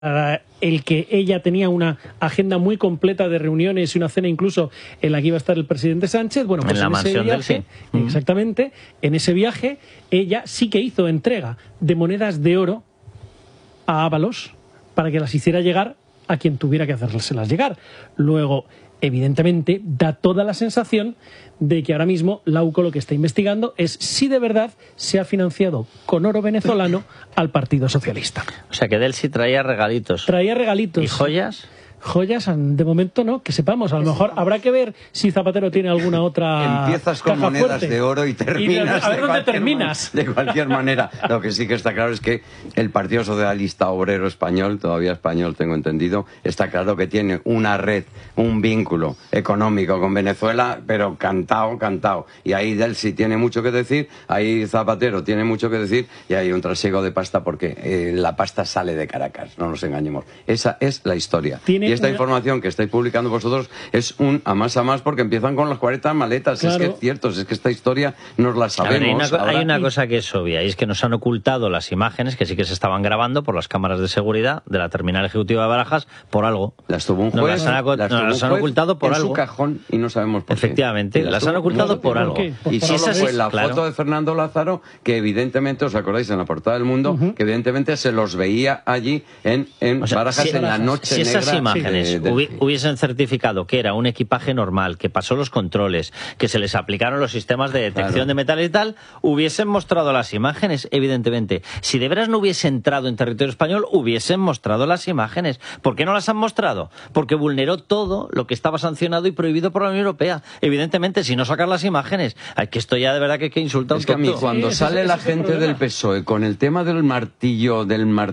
el que ella tenía una agenda muy completa de reuniones y una cena incluso en la que iba a estar el presidente Sánchez. Bueno, pues en la mansión del sí. Exactamente, en ese viaje ella sí que hizo entrega de monedas de oro a Ábalos para que las hiciera llegar a quien tuviera que hacérselas llegar. Luego, evidentemente, da toda la sensación de que ahora mismo la UCO lo que está investigando es si de verdad se ha financiado con oro venezolano al Partido Socialista. O sea que Delcy traía regalitos. Traía regalitos. ¿Y joyas? Joyas, de momento no, que sepamos. A lo mejor habrá que ver si Zapatero tiene alguna otra. Empiezas con monedas fuerte de oro y terminas. A ver dónde terminas. De cualquier manera. Lo que sí que está claro es que el Partido Socialista Obrero Español, todavía español tengo entendido, está claro que tiene una red, un vínculo económico con Venezuela, pero cantado. Y ahí Delcy tiene mucho que decir, ahí Zapatero tiene mucho que decir, y hay un trasiego de pasta porque la pasta sale de Caracas, no nos engañemos. Esa es la historia. Y esta información que estáis publicando vosotros es un a más porque empiezan con las 40 maletas. Claro. Es que es cierto, es que esta historia nos la sabemos. Ver, hay una cosa que es obvia, y es que nos han ocultado las imágenes que sí que se estaban grabando por las cámaras de seguridad de la terminal ejecutiva de Barajas por algo. Las tuvo un juez, las han ocultado por algo. En su cajón y no sabemos por qué. Efectivamente, las han ocultado por algo. Y si esa fue la foto de Fernando Lázaro, que evidentemente, os acordáis, en la portada del Mundo, que evidentemente se los veía allí en Barajas en la noche negra. Esas imágenes hubiesen certificado que era un equipaje normal, que pasó los controles, que se les aplicaron los sistemas de detección de metales y tal, hubiesen mostrado las imágenes, evidentemente. Si de veras no hubiese entrado en territorio español, hubiesen mostrado las imágenes. ¿Por qué no las han mostrado? Porque vulneró todo lo que estaba sancionado y prohibido por la Unión Europea. Evidentemente, si no sacar las imágenes, que esto ya de verdad que insulta un tonto. Es que a mí, cuando sale la gente del PSOE con el tema del martillo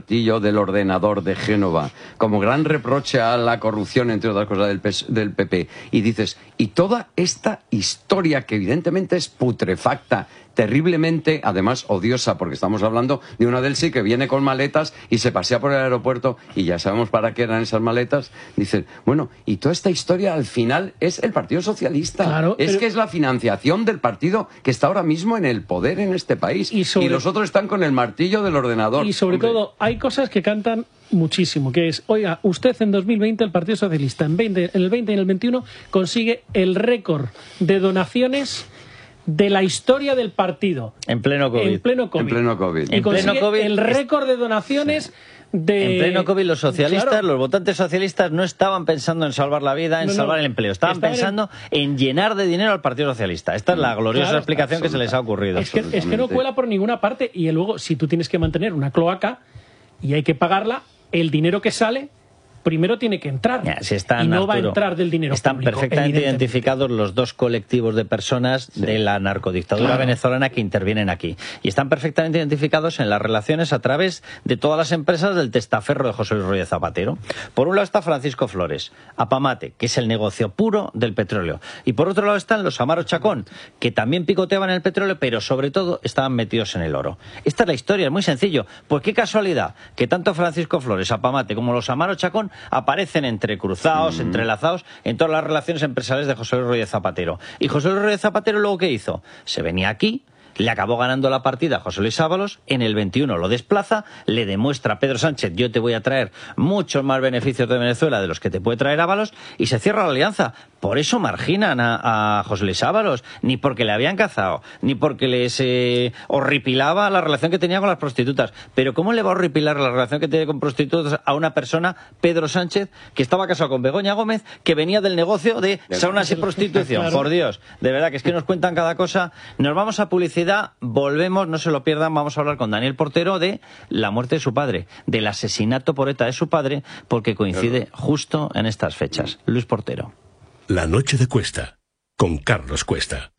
del ordenador de Génova, como gran reproche a la corrupción, entre otras cosas, del PP, y dices, y toda esta historia que evidentemente es putrefacta, terriblemente, además odiosa, porque estamos hablando de una Delcy que viene con maletas y se pasea por el aeropuerto y ya sabemos para qué eran esas maletas. Dicen, bueno, y toda esta historia al final es el Partido Socialista. Claro, que es la financiación del partido que está ahora mismo en el poder en este país. Y los otros están con el martillo del ordenador. Y sobre todo, hay cosas que cantan muchísimo, que es, oiga, usted en 2020, el Partido Socialista, en el 20 y en el 21, consigue el récord de donaciones de la historia del partido. En pleno COVID. En pleno COVID. Y consigue el récord de donaciones de... En pleno COVID los socialistas, los votantes socialistas no estaban pensando en salvar la vida, en salvar el empleo. Estaban pensando en llenar de dinero al Partido Socialista. Esta es la gloriosa explicación que se les ha ocurrido. Es que no cuela por ninguna parte. Y luego, si tú tienes que mantener una cloaca y hay que pagarla, el dinero que sale primero tiene que entrar, y no va a entrar del dinero están público. Están perfectamente identificados los dos colectivos de personas de la narcodictadura venezolana que intervienen aquí. Y están perfectamente identificados en las relaciones a través de todas las empresas del testaferro de José Luis Rodríguez Zapatero. Por un lado está Francisco Flores, Apamate, que es el negocio puro del petróleo. Y por otro lado están los Amaro Chacón, que también picoteaban el petróleo, pero sobre todo estaban metidos en el oro. Esta es la historia, es muy sencillo. Pues qué casualidad que tanto Francisco Flores, Apamate, como los Amaro Chacón aparecen entrecruzados, entrelazados en todas las relaciones empresariales de José Luis Rodríguez Zapatero. Y José Luis Rodríguez Zapatero luego ¿qué hizo? Se venía aquí, le acabó ganando la partida a José Luis Ábalos, en el 21 lo desplaza, le demuestra a Pedro Sánchez, yo te voy a traer muchos más beneficios de Venezuela de los que te puede traer Ábalos, y se cierra la alianza. Por eso marginan a José Luis Ábalos, ni porque le habían cazado, ni porque les horripilaba la relación que tenía con las prostitutas. Pero ¿cómo le va a horripilar la relación que tiene con prostitutas a una persona, Pedro Sánchez, que estaba casado con Begoña Gómez, que venía del negocio de saunas y prostitución? Claro. Por Dios, de verdad que es que nos cuentan cada cosa. Nos vamos a publicidad, volvemos, no se lo pierdan, vamos a hablar con Daniel Portero de la muerte de su padre, del asesinato por ETA de su padre, porque coincide justo en estas fechas. Luis Portero. La noche de Cuesta, con Carlos Cuesta.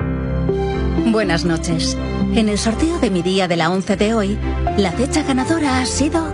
Buenas noches. En el sorteo de mi día de la 11 de hoy, la fecha ganadora ha sido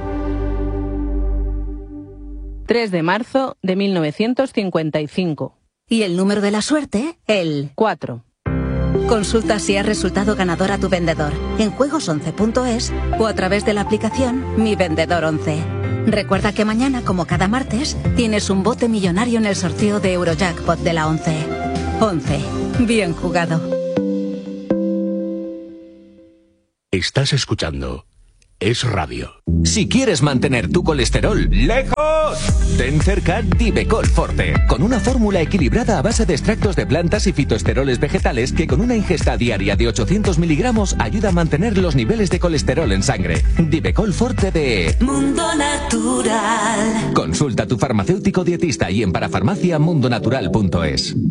3 de marzo de 1955. Y el número de la suerte, el 4. Consulta si has resultado ganador a tu vendedor en juegos11.es o a través de la aplicación Mi Vendedor 11. Recuerda que mañana, como cada martes, tienes un bote millonario en el sorteo de Eurojackpot de la 11. 11. Bien jugado. Estás escuchando es radio. Si quieres mantener tu colesterol lejos, ten cerca Divecol Forte, con una fórmula equilibrada a base de extractos de plantas y fitoesteroles vegetales que con una ingesta diaria de 800 miligramos ayuda a mantener los niveles de colesterol en sangre. Divecol Forte de Mundo Natural. Consulta a tu farmacéutico dietista y en parafarmaciamundonatural.es.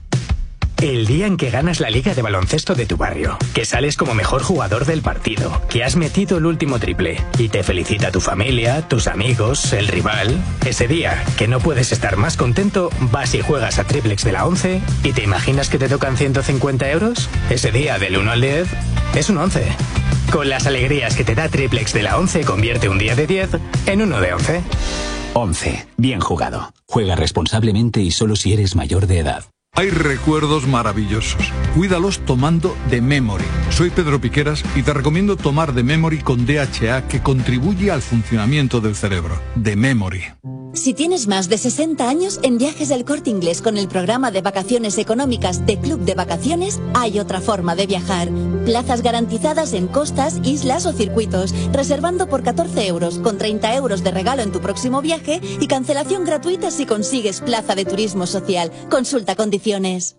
El día en que ganas la liga de baloncesto de tu barrio, que sales como mejor jugador del partido, que has metido el último triple y te felicita tu familia, tus amigos, el rival. Ese día, que no puedes estar más contento, vas y juegas a Triplex de la 11 y te imaginas que te tocan 150 euros. Ese día, del 1 al 10, es un 11. Con las alegrías que te da Triplex de la 11, convierte un día de 10 en uno de 11. 11. Bien jugado. Juega responsablemente y solo si eres mayor de edad. Hay recuerdos maravillosos. Cuídalos tomando The Memory. Soy Pedro Piqueras y te recomiendo tomar The Memory con DHA, que contribuye al funcionamiento del cerebro. The Memory. Si tienes más de 60 años, en Viajes del Corte Inglés con el programa de vacaciones económicas de Club de Vacaciones hay otra forma de viajar. Plazas garantizadas en costas, islas o circuitos, reservando por 14 euros, con 30 euros de regalo en tu próximo viaje y cancelación gratuita si consigues plaza de turismo social. Consulta condiciones.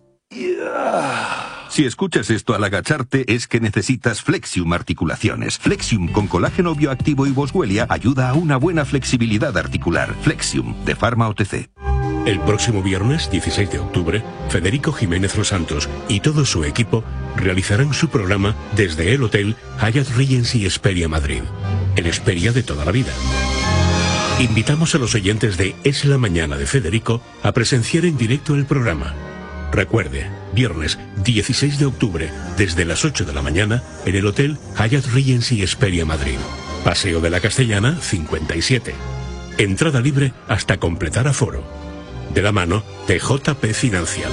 Si escuchas esto al agacharte es que necesitas Flexium Articulaciones. Flexium con colágeno bioactivo y boswellia ayuda a una buena flexibilidad articular. Flexium, de Pharma OTC. El próximo viernes, 16 de octubre, Federico Jiménez Los Santos y todo su equipo realizarán su programa desde el Hotel Hyatt Regency Hesperia Madrid, en Hesperia de toda la vida. Invitamos a los oyentes de Es la Mañana de Federico a presenciar en directo el programa. Recuerde, viernes 16 de octubre, desde las 8 de la mañana, en el Hotel Hyatt Regency Hesperia Madrid. Paseo de la Castellana, 57. Entrada libre hasta completar aforo. De la mano de JP Financial.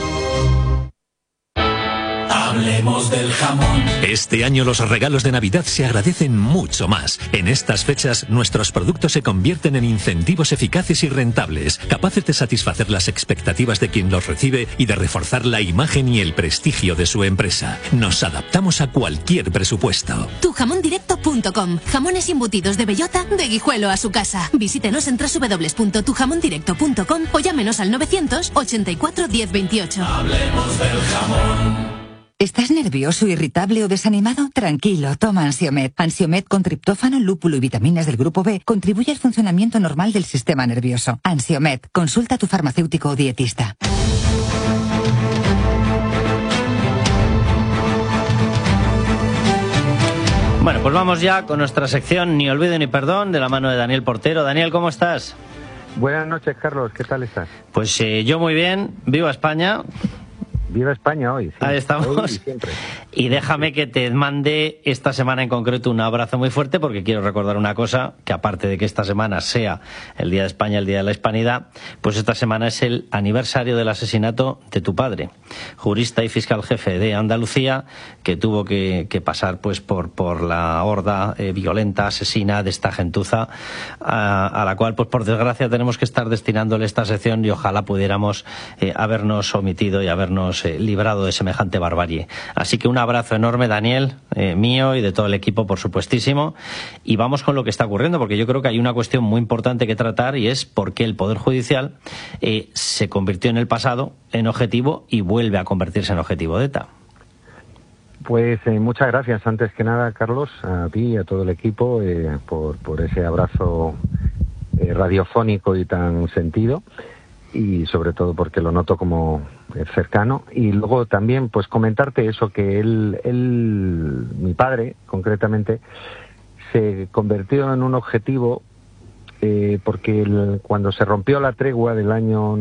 Hablemos del jamón. Este año los regalos de Navidad se agradecen mucho más. En estas fechas, nuestros productos se convierten en incentivos eficaces y rentables, capaces de satisfacer las expectativas de quien los recibe y de reforzar la imagen y el prestigio de su empresa. Nos adaptamos a cualquier presupuesto. Tujamondirecto.com. Jamones embutidos de bellota, de Guijuelo a su casa. Visítenos en www.tujamondirecto.com o llámenos al 984 1028. Hablemos del jamón. ¿Estás nervioso, irritable o desanimado? Tranquilo, toma Ansiomed. Ansiomed con triptófano, lúpulo y vitaminas del grupo B contribuye al funcionamiento normal del sistema nervioso. Ansiomed, consulta a tu farmacéutico o dietista. Bueno, pues vamos ya con nuestra sección Ni olvido ni perdón, de la mano de Daniel Portero. Daniel, ¿cómo estás? Buenas noches, Carlos. ¿Qué tal estás? Pues yo muy bien. Viva España. Viva España hoy. Sí. Ahí estamos. Hoy y siempre. Y déjame que te mande esta semana en concreto un abrazo muy fuerte, porque quiero recordar una cosa, que aparte de que esta semana sea el Día de España, el Día de la Hispanidad, pues esta semana es el aniversario del asesinato de tu padre, jurista y fiscal jefe de Andalucía, que tuvo que pasar pues por la horda violenta, asesina de esta gentuza, a la cual pues por desgracia tenemos que estar destinándole esta sección, y ojalá pudiéramos habernos omitido y habernos librado de semejante barbarie. Así que un abrazo enorme, Daniel, mío y de todo el equipo, por supuestísimo. Y vamos con lo que está ocurriendo, porque yo creo que hay una cuestión muy importante que tratar, y es por qué el Poder Judicial se convirtió en el pasado en objetivo y vuelve a convertirse en objetivo de ETA. Pues muchas gracias, antes que nada, Carlos, a ti y a todo el equipo por ese abrazo radiofónico y tan sentido, y sobre todo porque lo noto como cercano. Y luego también pues comentarte eso, que mi padre concretamente se convirtió en un objetivo porque cuando se rompió la tregua del año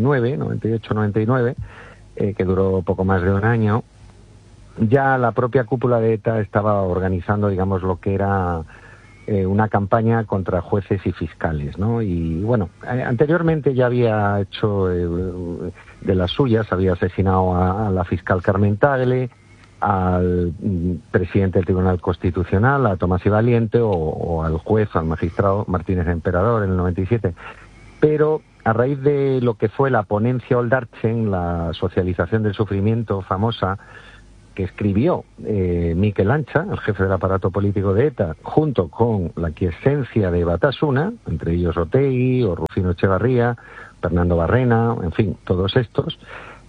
98-99, que duró poco más de un año, ya la propia cúpula de ETA estaba organizando, digamos, lo que era una campaña contra jueces y fiscales, ¿no? Y bueno, anteriormente ya había hecho de las suyas, había asesinado a la fiscal Carmen Tagle, al presidente del Tribunal Constitucional, a Tomás y Valiente, o al juez, al magistrado Martínez Emperador en el 97. Pero a raíz de lo que fue la ponencia Oldarchen, la socialización del sufrimiento famosa, que escribió Mikel Antxa, el jefe del aparato político de ETA, junto con la quiesencia de Batasuna, entre ellos Otegi o Rufino Echevarría, Fernando Barrena, en fin, todos estos.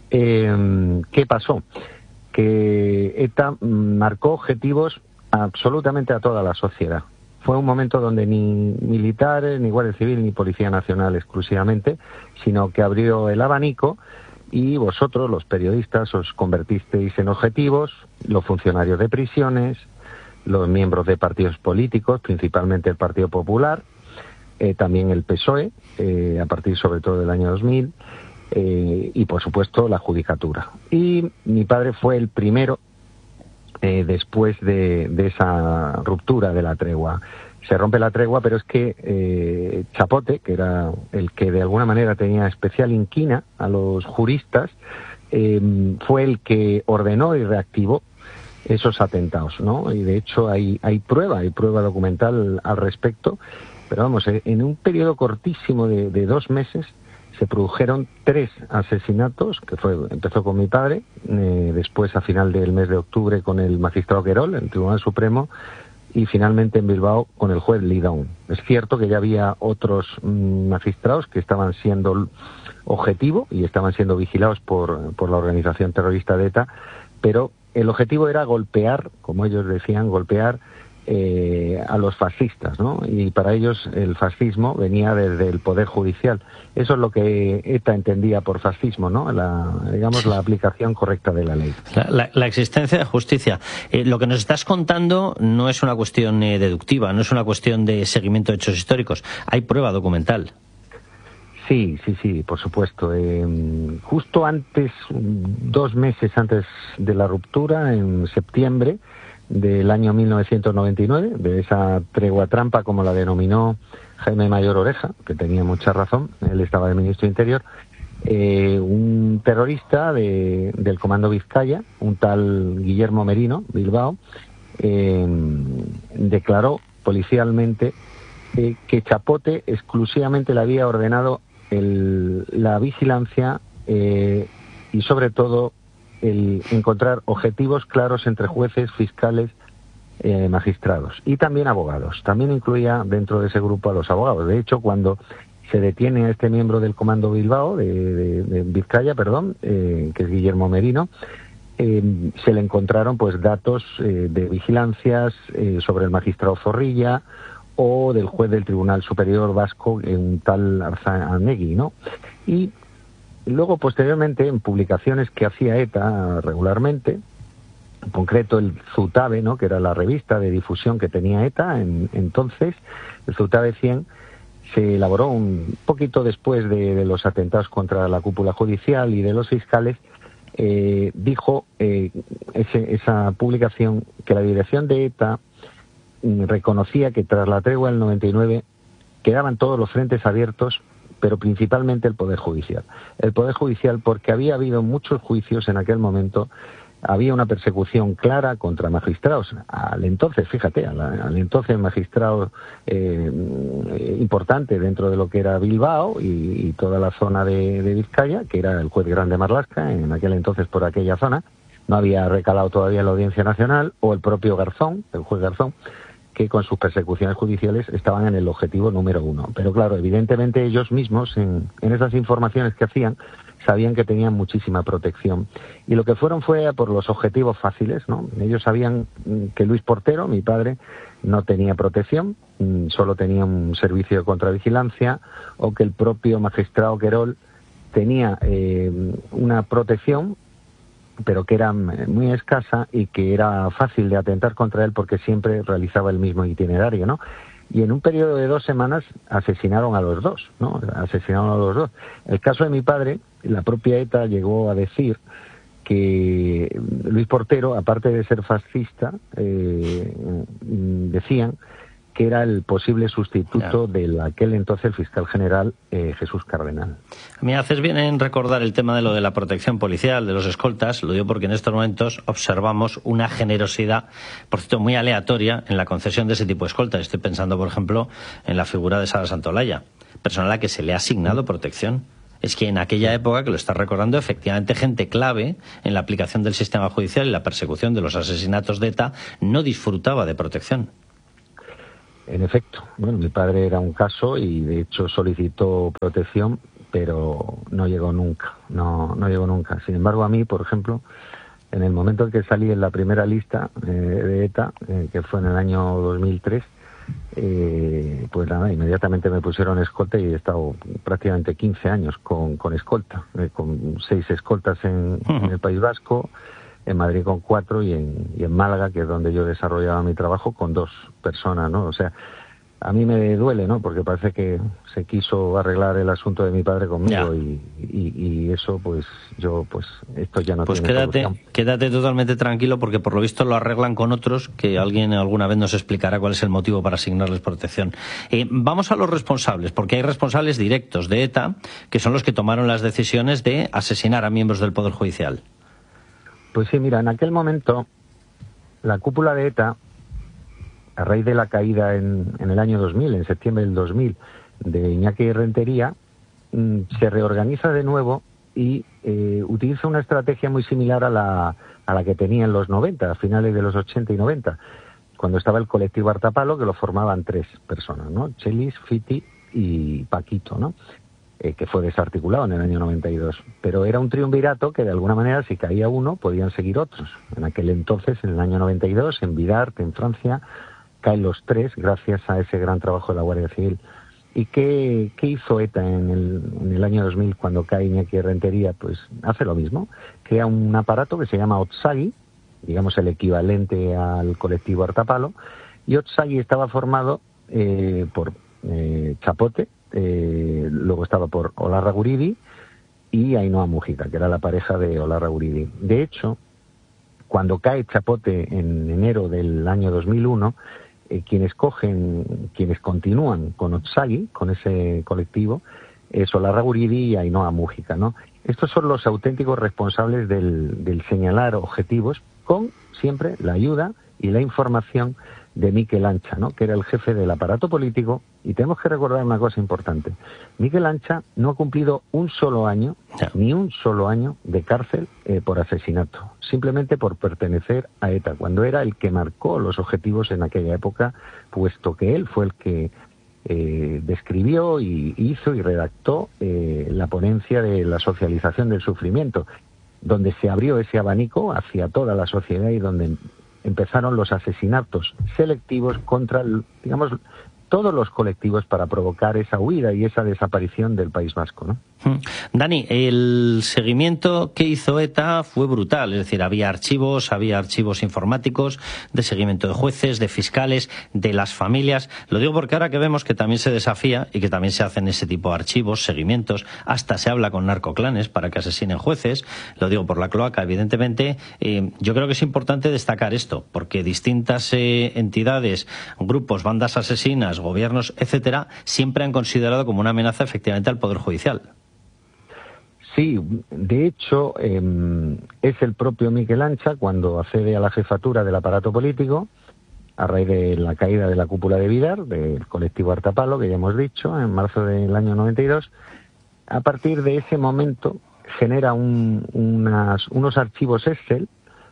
¿Qué pasó? Que ETA marcó objetivos absolutamente a toda la sociedad. Fue un momento donde ni militares, ni Guardia Civil, ni Policía Nacional exclusivamente, sino que abrió el abanico y vosotros, los periodistas, os convertisteis en objetivos, los funcionarios de prisiones, los miembros de partidos políticos, principalmente el Partido Popular, también el PSOE, a partir sobre todo del año 2000, y por supuesto la Judicatura. Y mi padre fue el primero después de esa ruptura de la tregua. Se rompe la tregua, pero es que Chapote, que era el que de alguna manera tenía especial inquina a los juristas, fue el que ordenó y reactivó esos atentados, ¿no? Y de hecho hay prueba documental al respecto, pero vamos, en un periodo cortísimo de 2 meses se produjeron 3 asesinatos, que empezó con mi padre, después a final del mes de octubre con el magistrado Querol, en el Tribunal Supremo, y finalmente en Bilbao con el juez Lidón. Es cierto que ya había otros magistrados que estaban siendo objetivo y estaban siendo vigilados por la organización terrorista de ETA, pero el objetivo era golpear, como ellos decían, golpear a los fascistas, ¿no? Y para ellos el fascismo venía desde el Poder Judicial. Eso es lo que ETA entendía por fascismo, ¿no? La aplicación correcta de la ley. La existencia de justicia. Lo que nos estás contando no es una cuestión deductiva, no es una cuestión de seguimiento de hechos históricos. Hay prueba documental. Sí, por supuesto. Justo antes, 2 meses antes de la ruptura, en septiembre del año 1999, de esa tregua trampa, como la denominó Jaime Mayor Oreja, que tenía mucha razón, él estaba de ministro de Interior, un terrorista del Comando Vizcaya, un tal Guillermo Merino, Bilbao, declaró policialmente que Chapote exclusivamente le había ordenado la vigilancia y sobre todo el encontrar objetivos claros entre jueces, fiscales, magistrados y también abogados. También incluía dentro de ese grupo a los abogados. De hecho, cuando se detiene a este miembro del Comando Bilbao, de Vizcaya, que es Guillermo Merino, se le encontraron pues datos de vigilancias sobre el magistrado Zorrilla o del juez del Tribunal Superior Vasco, un tal Arzanegui, ¿no? Y luego, posteriormente, en publicaciones que hacía ETA regularmente, en concreto el Zutabe, ¿no?, que era la revista de difusión que tenía ETA entonces, el Zutabe 100, se elaboró un poquito después de los atentados contra la cúpula judicial y de los fiscales. Dijo esa publicación que la dirección de ETA reconocía que tras la tregua del 99 quedaban todos los frentes abiertos, pero principalmente el Poder Judicial. El Poder Judicial, porque había habido muchos juicios en aquel momento, había una persecución clara contra magistrados. Al entonces magistrado importante dentro de lo que era Bilbao y toda la zona de Vizcaya, que era el juez Grande Marlasca, en aquel entonces por aquella zona. No había recalado todavía la Audiencia Nacional, o el propio Garzón, el juez Garzón, que con sus persecuciones judiciales estaban en el objetivo número 1. Pero claro, evidentemente ellos mismos, en esas informaciones que hacían, sabían que tenían muchísima protección. Y lo que fueron fue a por los objetivos fáciles, ¿no? Ellos sabían que Luis Portero, mi padre, no tenía protección, solo tenía un servicio de contravigilancia, o que el propio magistrado Querol tenía una protección, pero que era muy escasa y que era fácil de atentar contra él porque siempre realizaba el mismo itinerario, ¿no? Y en un periodo de 2 semanas asesinaron a los dos, ¿no? El caso de mi padre, la propia ETA llegó a decir que Luis Portero, aparte de ser fascista, decían que era el posible sustituto de aquel entonces el fiscal general Jesús Cardenal. A mí haces bien en recordar el tema de lo de la protección policial, de los escoltas. Lo digo porque en estos momentos observamos una generosidad, por cierto, muy aleatoria en la concesión de ese tipo de escoltas. Estoy pensando, por ejemplo, en la figura de Sara Santolaya, persona a la que se le ha asignado protección es que en aquella época, que lo estás recordando, efectivamente gente clave en la aplicación del sistema judicial y la persecución de los asesinatos de ETA no disfrutaba de protección. En efecto, bueno, mi padre era un caso y de hecho solicitó protección, pero no llegó nunca, no llegó nunca. Sin embargo, a mí, por ejemplo, en el momento en que salí en la primera lista de ETA, que fue en el año 2003, pues nada, inmediatamente me pusieron escolta y he estado prácticamente 15 años con escolta, con 6 escoltas en el País Vasco, en Madrid con 4 y en Málaga, que es donde yo desarrollaba mi trabajo, con 2 personas, ¿no? O sea, a mí me duele, ¿no? Porque parece que se quiso arreglar el asunto de mi padre conmigo y eso, pues yo, pues esto ya no pues tiene solución. Quédate totalmente tranquilo, porque por lo visto lo arreglan con otros, que alguien alguna vez nos explicará cuál es el motivo para asignarles protección. Vamos a los responsables, porque hay responsables directos de ETA, que son los que tomaron las decisiones de asesinar a miembros del Poder Judicial. Pues sí, mira, en aquel momento la cúpula de ETA, a raíz de la caída en el año 2000, en septiembre del 2000, de Iñaki Rentería, se reorganiza de nuevo y utiliza una estrategia muy similar a la que tenía en los 90, a finales de los 80 y 90, cuando estaba el colectivo Artapalo, que lo formaban 3 personas, ¿no? Chelis, Fiti y Paquito, ¿no? Que fue desarticulado en el año 92. Pero era un triunvirato que de alguna manera, si caía uno, podían seguir otros. En aquel entonces, en el año 92, en Bidart, en Francia, caen los 3 gracias a ese gran trabajo de la Guardia Civil. ¿Y qué hizo ETA en el año 2000 cuando cae Iñaki Rentería? Pues hace lo mismo. Crea un aparato que se llama Otsagi, digamos el equivalente al colectivo Artapalo, y Otsagi estaba formado por Chapote, luego estaba por Olarra Guridi y Ainhoa Mújica, que era la pareja de Olarra Guridi. De hecho, cuando cae Chapote en enero del año 2001, quienes continúan con Otsagi, con ese colectivo, es Olarra Guridi y Ainhoa Mújica, ¿no? Estos son los auténticos responsables del señalar objetivos, con siempre la ayuda y la información de Mikel Ancha, ¿no? Que era el jefe del aparato político. Y tenemos que recordar una cosa importante. Mikel Ancha no ha cumplido un solo año, ni un solo año de cárcel por asesinato, simplemente por pertenecer a ETA, cuando era el que marcó los objetivos en aquella época, puesto que él fue el que describió y hizo y redactó la ponencia de la socialización del sufrimiento, donde se abrió ese abanico hacia toda la sociedad y donde empezaron los asesinatos selectivos contra, digamos, todos los colectivos para provocar esa huida y esa desaparición del País Vasco, ¿no? Dani, el seguimiento que hizo ETA fue brutal, es decir, había archivos informáticos de seguimiento de jueces, de fiscales, de las familias. Lo digo porque ahora que vemos que también se desafía y que también se hacen ese tipo de archivos, seguimientos, hasta se habla con narcoclanes para que asesinen jueces, lo digo por la cloaca, evidentemente. Yo creo que es importante destacar esto, porque distintas entidades, grupos, bandas asesinas, gobiernos, etcétera, siempre han considerado como una amenaza efectivamente al Poder Judicial. Sí, de hecho, es el propio Mikel Ancha, cuando accede a la jefatura del aparato político, a raíz de la caída de la cúpula de Bidart, del colectivo Artapalo, que ya hemos dicho, en marzo del año 92, a partir de ese momento genera unos archivos Excel,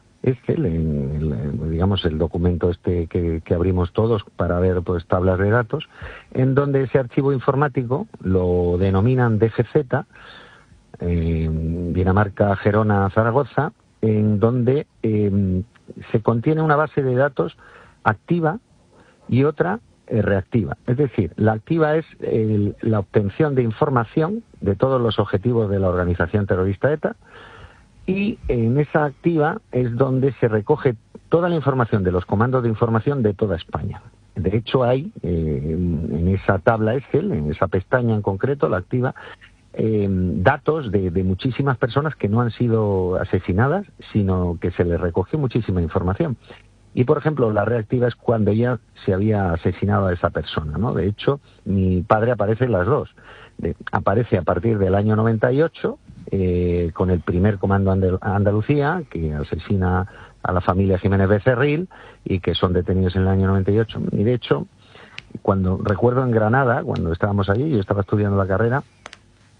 digamos el documento que abrimos todos para ver pues tablas de datos, en donde ese archivo informático lo denominan DGZ, Dinamarca, Gerona, Zaragoza, en donde se contiene una base de datos activa y otra reactiva. Es decir, la activa es la obtención de información de todos los objetivos de la organización terrorista ETA, y en esa activa es donde se recoge toda la información de los comandos de información de toda España. De hecho, hay en esa tabla Excel, en esa pestaña en concreto, la activa, datos de muchísimas personas que no han sido asesinadas, sino que se les recogió muchísima información. Y, por ejemplo, la reactiva es cuando ya se había asesinado a esa persona, ¿no? De hecho, mi padre aparece en las dos. Aparece a partir del año 98, con el primer comando Andalucía, que asesina a la familia Jiménez Becerril y que son detenidos en el año 98. Y, de hecho, recuerdo en Granada, cuando estábamos allí, yo estaba estudiando la carrera,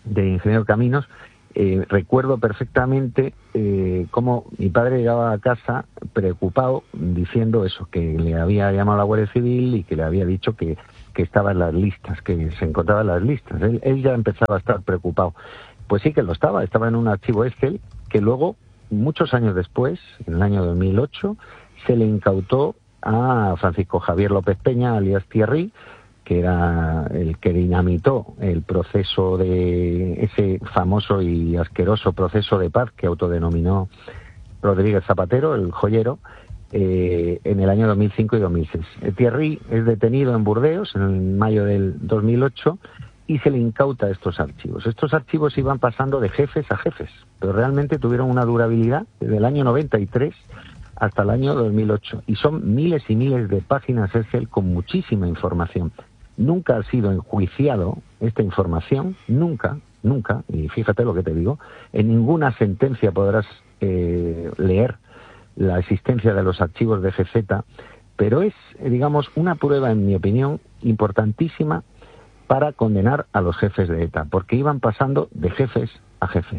de ingeniero de caminos, recuerdo perfectamente cómo mi padre llegaba a casa preocupado diciendo eso, que le había llamado a la Guardia Civil y que le había dicho que estaba en las listas, que se encontraba en las listas. Él ya empezaba a estar preocupado. Pues sí que lo estaba en un archivo Excel que luego, muchos años después, en el año 2008, se le incautó a Francisco Javier López Peña, alias Thierry, que era el que dinamitó el proceso de ese famoso y asqueroso proceso de paz que autodenominó Rodríguez Zapatero, el joyero, en el año 2005 y 2006. Thierry es detenido en Burdeos en mayo del 2008 y se le incauta estos archivos. Estos archivos iban pasando de jefes a jefes, pero realmente tuvieron una durabilidad desde el año 93 hasta el año 2008 y son miles y miles de páginas Excel con muchísima información. Nunca ha sido enjuiciado esta información, nunca, y fíjate lo que te digo, en ninguna sentencia podrás leer la existencia de los archivos de GZ, pero es, digamos, una prueba, en mi opinión, importantísima para condenar a los jefes de ETA, porque iban pasando de jefes a jefes.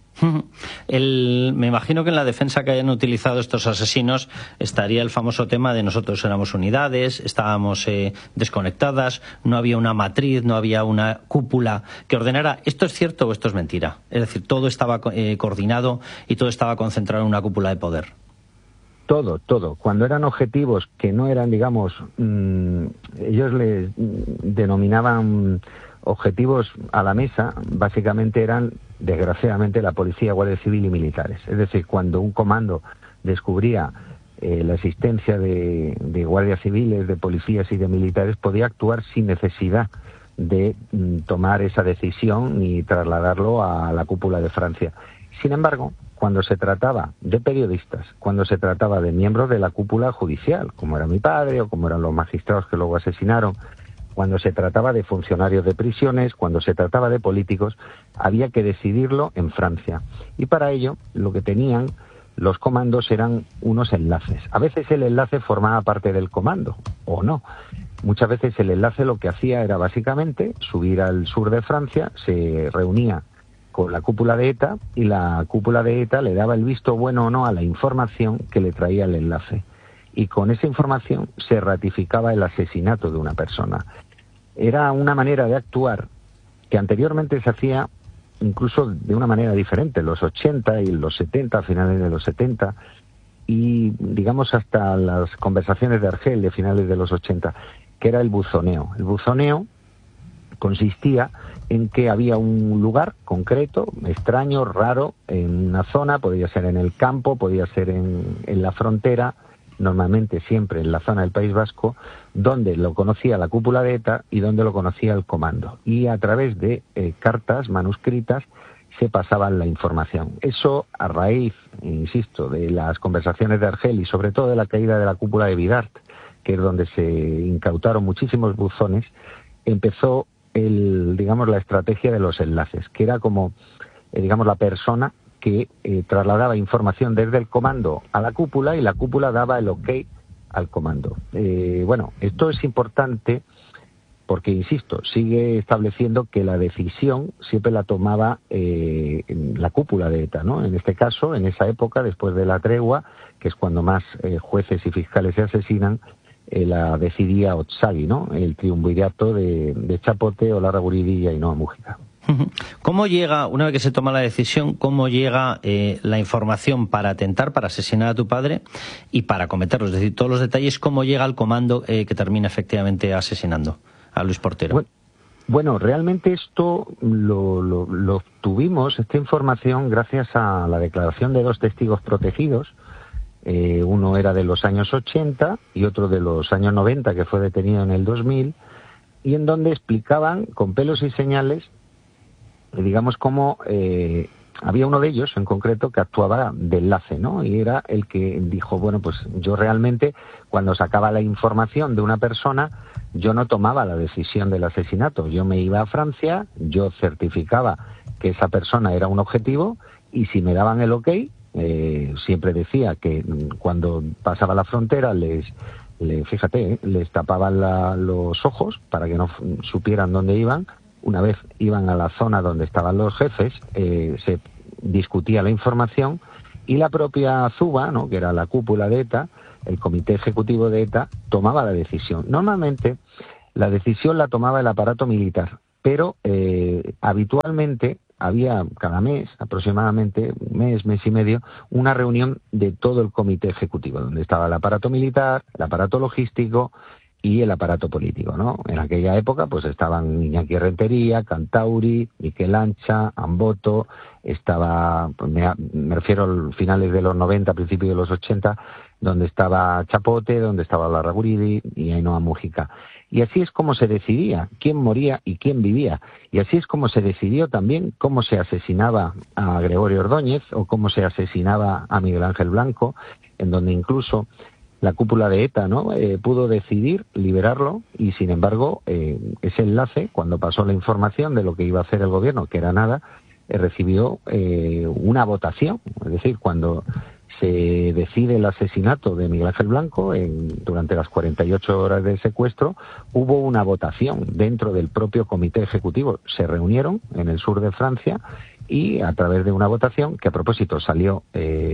Me imagino que en la defensa que hayan utilizado estos asesinos estaría el famoso tema de nosotros éramos unidades, estábamos desconectadas, no había una matriz, no había una cúpula que ordenara esto es cierto o esto es mentira. Es decir, todo estaba coordinado y todo estaba concentrado en una cúpula de poder. Todo. Cuando eran objetivos que no eran, digamos, ellos les denominaban objetivos a la mesa, básicamente eran, desgraciadamente, la policía, guardia civil y militares. Es decir, cuando un comando descubría la existencia de guardias civiles, de policías y de militares, podía actuar sin necesidad de tomar esa decisión ni trasladarlo a la cúpula de Francia. Sin embargo, cuando se trataba de periodistas, cuando se trataba de miembros de la cúpula judicial, como era mi padre o como eran los magistrados que luego asesinaron, cuando se trataba de funcionarios de prisiones, cuando se trataba de políticos, había que decidirlo en Francia. Y para ello, lo que tenían los comandos eran unos enlaces. A veces el enlace formaba parte del comando, o no. Muchas veces el enlace lo que hacía era básicamente subir al sur de Francia, se reunía con la cúpula de ETA y la cúpula de ETA le daba el visto bueno o no a la información que le traía el enlace. Y con esa información se ratificaba el asesinato de una persona. Era una manera de actuar que anteriormente se hacía incluso de una manera diferente, en los 80 y los 70, finales de los 70, y digamos hasta las conversaciones de Argel de finales de los 80, que era el buzoneo. El buzoneo consistía en que había un lugar concreto, extraño, raro, en una zona, podía ser en el campo, podía ser en la frontera, normalmente siempre en la zona del País Vasco, donde lo conocía la cúpula de ETA y donde lo conocía el comando. Y a través de cartas manuscritas se pasaban la información. Eso a raíz, insisto, de las conversaciones de Argel y sobre todo de la caída de la cúpula de Bidart, que es donde se incautaron muchísimos buzones, empezó la estrategia de los enlaces, que era como, la persona que trasladaba información desde el comando a la cúpula y la cúpula daba el ok al comando. Esto es importante porque, insisto, sigue estableciendo que la decisión siempre la tomaba la cúpula de ETA, ¿no? En este caso, en esa época, después de la tregua, que es cuando más jueces y fiscales se asesinan, la decidía Otsagui, ¿no? El triunvirato de Chapote, Olarraguridi y Ainhoa Múgica. ¿Cómo llega, una vez que se toma la decisión, cómo llega la información para atentar, para asesinar a tu padre y para cometerlo? Es decir, todos los detalles, cómo llega al comando que termina efectivamente asesinando a Luis Portero. Bueno, realmente esto lo obtuvimos, esta información, gracias a la declaración de dos testigos protegidos. Uno era de los años 80 y otro de los años 90, que fue detenido en el 2000, y en donde explicaban con pelos y señales, digamos, cómo había uno de ellos en concreto que actuaba de enlace, ¿no? Y era el que dijo, pues yo realmente, cuando sacaba la información de una persona, yo no tomaba la decisión del asesinato. Yo me iba a Francia, yo certificaba que esa persona era un objetivo, y si me daban el ok, siempre decía que cuando pasaba la frontera les tapaban los ojos para que no supieran dónde iban, una vez iban a la zona donde estaban los jefes, se discutía la información y la propia Zuba, ¿no?, que era la cúpula de ETA, el comité ejecutivo de ETA, tomaba la decisión. Normalmente la decisión la tomaba el aparato militar, pero habitualmente había cada mes, aproximadamente mes y medio, una reunión de todo el comité ejecutivo, donde estaba el aparato militar, el aparato logístico y el aparato político, ¿no? En aquella época pues estaban Iñaki Rentería, Cantauri, Miquel Ancha, Amboto, estaba, pues me refiero a finales de los 90, principios de los 80, donde estaba Chapote, donde estaba Larraguridi y Ainhoa Mújica. Y así es como se decidía quién moría y quién vivía. Y así es como se decidió también cómo se asesinaba a Gregorio Ordóñez o cómo se asesinaba a Miguel Ángel Blanco, en donde incluso la cúpula de ETA, ¿no?, pudo decidir liberarlo y, sin embargo, ese enlace, cuando pasó la información de lo que iba a hacer el gobierno, que era nada, recibió una votación. Es decir, cuando se decide el asesinato de Miguel Ángel Blanco, durante las 48 horas del secuestro, hubo una votación dentro del propio comité ejecutivo. Se reunieron en el sur de Francia y, a través de una votación, que a propósito salió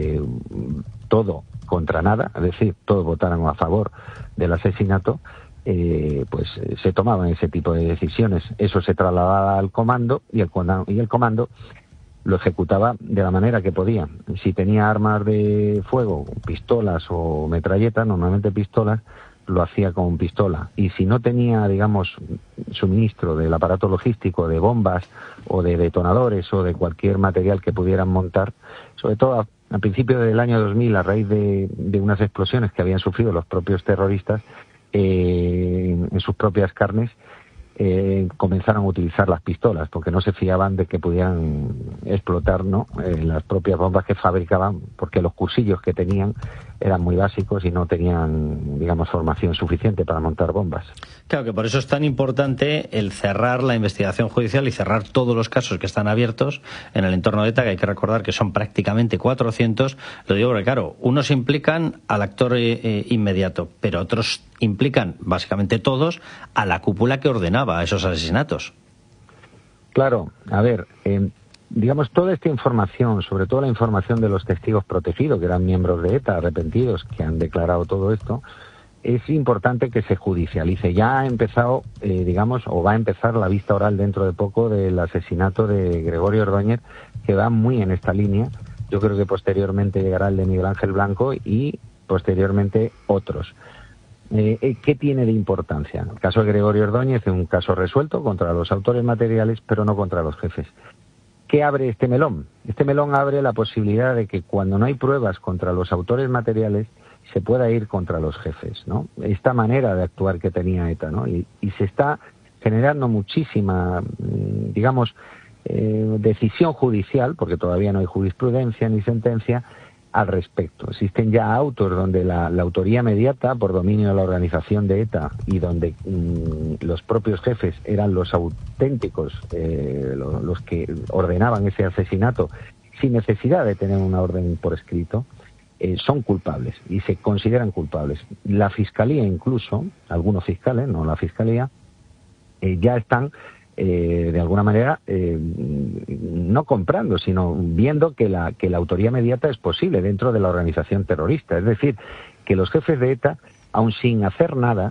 todo contra nada, es decir, todos votaron a favor del asesinato, pues se tomaban ese tipo de decisiones. Eso se trasladaba al comando y el comando lo ejecutaba de la manera que podía. Si tenía armas de fuego, pistolas o metralletas, normalmente pistolas, lo hacía con pistola. Y si no tenía, digamos, suministro del aparato logístico, de bombas o de detonadores o de cualquier material que pudieran montar, sobre todo a principios del año 2000, a raíz de unas explosiones que habían sufrido los propios terroristas en sus propias carnes, comenzaron a utilizar las pistolas porque no se fiaban de que pudieran explotar, ¿no?, las propias bombas que fabricaban, porque los cursillos que tenían eran muy básicos y no tenían, digamos, formación suficiente para montar bombas. Claro, que por eso es tan importante el cerrar la investigación judicial y cerrar todos los casos que están abiertos en el entorno de ETA, que hay que recordar que son prácticamente 400. Lo digo porque, claro, unos implican al actor inmediato, pero otros implican, básicamente todos, a la cúpula que ordenaba esos asesinatos. Claro, a ver, digamos, toda esta información, sobre todo la información de los testigos protegidos, que eran miembros de ETA, arrepentidos, que han declarado todo esto, es importante que se judicialice. Ya ha empezado, digamos, o va a empezar la vista oral dentro de poco del asesinato de Gregorio Ordóñez, que va muy en esta línea. Yo creo que posteriormente llegará el de Miguel Ángel Blanco y posteriormente otros. ¿Qué tiene de importancia? El caso de Gregorio Ordóñez es un caso resuelto contra los autores materiales, pero no contra los jefes. ¿Qué abre este melón? Este melón abre la posibilidad de que cuando no hay pruebas contra los autores materiales se pueda ir contra los jefes, ¿no? Esta manera de actuar que tenía ETA, ¿no? Y se está generando muchísima, digamos, decisión judicial, porque todavía no hay jurisprudencia ni sentencia al respecto. Existen ya autos donde la autoría inmediata por dominio de la organización de ETA y donde los propios jefes eran los auténticos, los que ordenaban ese asesinato sin necesidad de tener una orden por escrito, son culpables y se consideran culpables. La Fiscalía incluso, algunos fiscales, no la Fiscalía, ya están de alguna manera no comprando, sino viendo que la autoría inmediata es posible dentro de la organización terrorista. Es decir, que los jefes de ETA, aun sin hacer nada,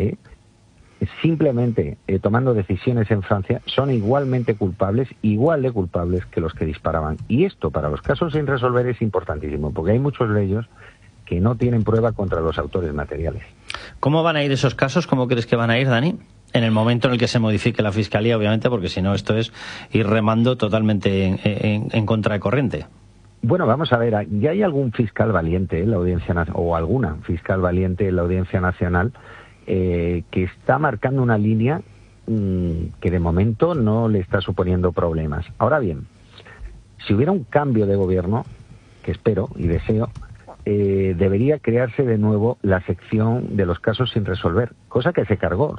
simplemente tomando decisiones en Francia, son igualmente culpables, igual de culpables que los que disparaban. Y esto, para los casos sin resolver, es importantísimo, porque hay muchos de ellos que no tienen prueba contra los autores materiales. ¿Cómo van a ir esos casos? ¿Cómo crees que van a ir, Dani? En el momento en el que se modifique la Fiscalía, obviamente, porque si no esto es ir remando totalmente en contra de corriente. Bueno, vamos a ver, ya hay algún fiscal valiente en la Audiencia Nacional, o alguna fiscal valiente en la Audiencia Nacional, que está marcando una línea que de momento no le está suponiendo problemas. Ahora bien, si hubiera un cambio de gobierno, que espero y deseo, debería crearse de nuevo la sección de los casos sin resolver, cosa que se cargó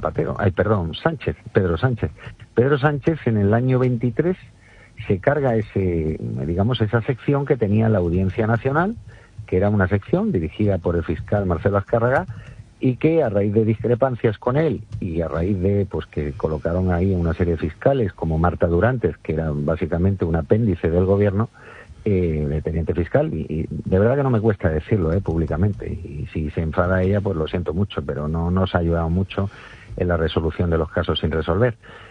Pedro Sánchez. Pedro Sánchez en el año 23 se carga esa sección que tenía la Audiencia Nacional, que era una sección dirigida por el fiscal Marcelo Azcárraga, y que a raíz de discrepancias con él y a raíz de pues que colocaron ahí una serie de fiscales como Marta Durantes, que era básicamente un apéndice del gobierno, de teniente fiscal, y de verdad que no me cuesta decirlo públicamente, y si se enfada ella pues lo siento mucho, pero no nos ha ayudado mucho en la resolución de los casos sin resolver.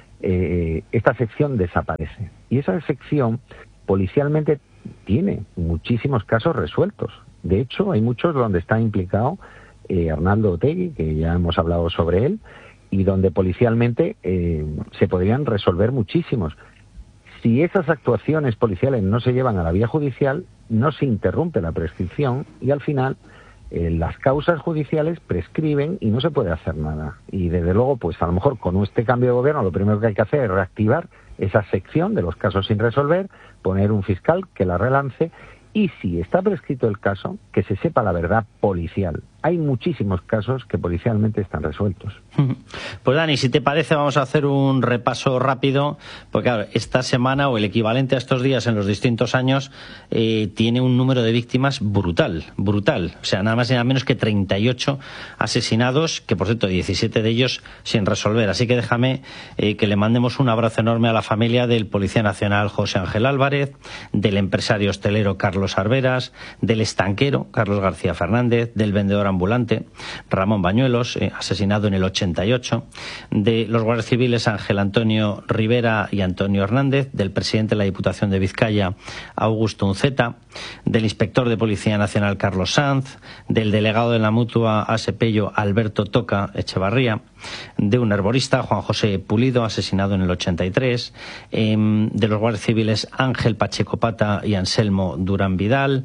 Esta sección desaparece, y esa sección policialmente tiene muchísimos casos resueltos. De hecho, hay muchos donde está implicado Arnaldo Otegi, que ya hemos hablado sobre él, y donde policialmente se podrían resolver muchísimos. Si esas actuaciones policiales no se llevan a la vía judicial, no se interrumpe la prescripción y al final las causas judiciales prescriben y no se puede hacer nada. Y desde luego, pues a lo mejor con este cambio de gobierno lo primero que hay que hacer es reactivar esa sección de los casos sin resolver, poner un fiscal que la relance, y si está prescrito el caso, que se sepa la verdad policial. Hay muchísimos casos que policialmente están resueltos. Pues Dani, si te parece, vamos a hacer un repaso rápido, porque claro, esta semana o el equivalente a estos días en los distintos años tiene un número de víctimas brutal. O sea, nada más y nada menos que 38 asesinados, que por cierto 17 de ellos sin resolver. Así que déjame que le mandemos un abrazo enorme a la familia del Policía Nacional José Ángel Álvarez, del empresario hostelero Carlos Arberas, del estanquero Carlos García Fernández, del vendedor ambulante Ramón Bañuelos, asesinado en el 88, de los guardias civiles Ángel Antonio Rivera y Antonio Hernández, del presidente de la Diputación de Vizcaya Augusto Unceta, del inspector de Policía Nacional Carlos Sanz, del delegado de la Mutua Asepello Alberto Toca Echevarría, de un herborista Juan José Pulido, asesinado en el 83, de los guardias civiles Ángel Pacheco Pata y Anselmo Durán Vidal,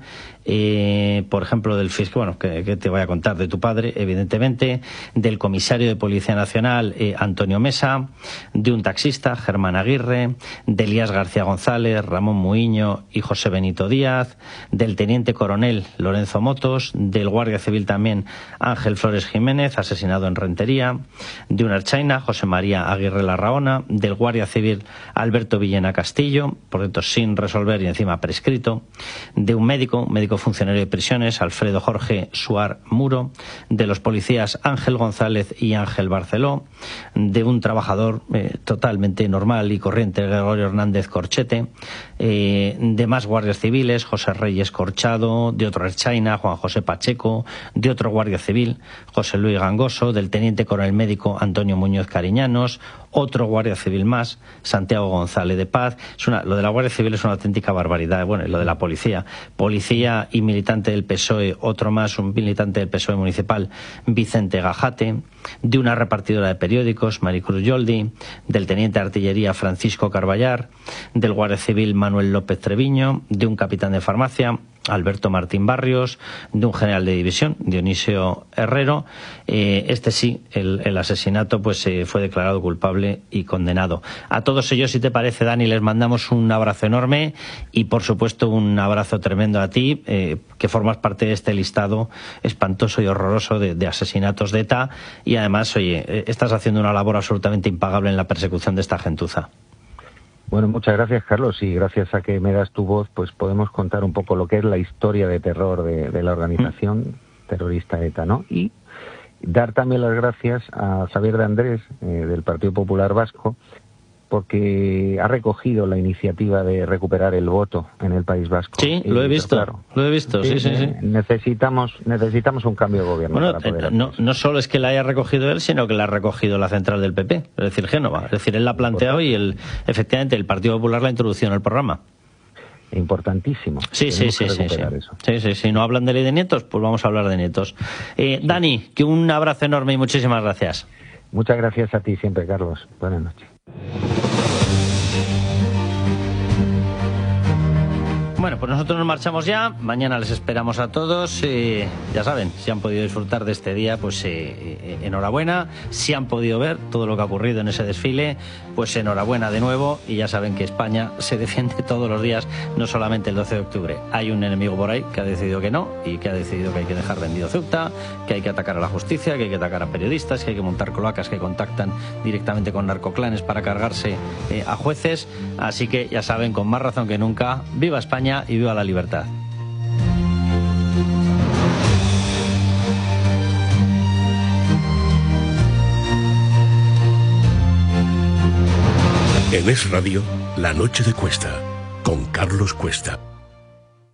por ejemplo del fiscal, bueno, que te voy a contar de tu padre, evidentemente, del comisario de Policía Nacional Antonio Mesa, de un taxista Germán Aguirre, de Elías García González, Ramón Muiño y José Benito Díaz, del teniente coronel Lorenzo Motos, del guardia civil también Ángel Flores Jiménez, asesinado en Rentería, de un erchaina José María Aguirre Larraona, del guardia civil Alberto Villena Castillo, por cierto sin resolver y encima prescrito, de un médico funcionario de prisiones Alfredo Jorge Suar Muro, de los policías Ángel González y Ángel Barceló, de un trabajador totalmente normal y corriente Gregorio Hernández Corchete, de más guardias civiles José Reyes Corchado, de otro erchaina Juan José Pacheco, de otro guardia civil José Luis Gangoso, del teniente coronel médico Antonio Muñoz Cariñanos, otro guardia civil más, Santiago González de Paz. Lo de la Guardia Civil es una auténtica barbaridad. Bueno, y lo de la policía y militante del PSOE, otro más, un militante del PSOE municipal, Vicente Gajate, de una repartidora de periódicos, Maricruz Yoldi, del teniente de artillería Francisco Carballar, del guardia civil Manuel López Treviño, de un capitán de farmacia, Alberto Martín Barrios, de un general de división, Dionisio Herrero. El asesinato pues fue declarado culpable y condenado. A todos ellos, si te parece, Dani, les mandamos un abrazo enorme y por supuesto un abrazo tremendo a ti, que formas parte de este listado espantoso y horroroso de asesinatos de ETA, y además, oye, estás haciendo una labor absolutamente impagable en la persecución de esta gentuza. Bueno, muchas gracias, Carlos, y gracias a que me das tu voz, pues podemos contar un poco lo que es la historia de terror de la organización terrorista ETA, ¿no? Y dar también las gracias a Xavier de Andrés, del Partido Popular Vasco, porque ha recogido la iniciativa de recuperar el voto en el País Vasco. Sí, lo he visto, claro, lo he visto, sí. Necesitamos un cambio de gobierno. Bueno, para poder no solo es que la haya recogido él, sino que la ha recogido la central del PP, es decir, Génova. Es decir, él la ha planteado y efectivamente el Partido Popular la ha introducido en el programa. Importantísimo. Sí. No hablan de ley de nietos, pues vamos a hablar de nietos. Dani, que un abrazo enorme y muchísimas gracias. Muchas gracias a ti siempre, Carlos. Buenas noches. Bueno, pues nosotros nos marchamos ya. Mañana les esperamos a todos. Ya saben, si han podido disfrutar de este día, pues enhorabuena. Si han podido ver todo lo que ha ocurrido en ese desfile, pues enhorabuena de nuevo. Y ya saben que España se defiende todos los días, no solamente el 12 de octubre. Hay un enemigo por ahí que ha decidido que no, y que ha decidido que hay que dejar vendido Ceuta, que hay que atacar a la justicia, que hay que atacar a periodistas, que hay que montar cloacas que contactan directamente con narcoclanes para cargarse a jueces. Así que ya saben, con más razón que nunca, ¡viva España! Y viva la libertad. En Es Radio, La Noche de Cuesta, con Carlos Cuesta.